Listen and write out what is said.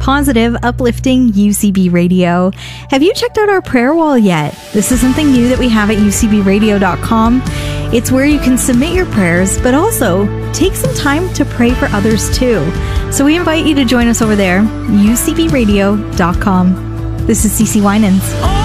positive, uplifting UCB Radio. Have you checked out our prayer wall yet? This is something new that we have at ucbradio.com. It's where you can submit your prayers, but also take some time to pray for others too. So we invite you to join us over there, ucbradio.com. This is CeCe Winans.